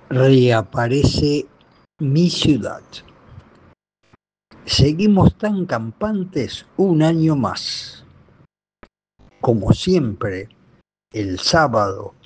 reaparece mi ciudad. Seguimos tan campantes un año más. Como siempre, el sábado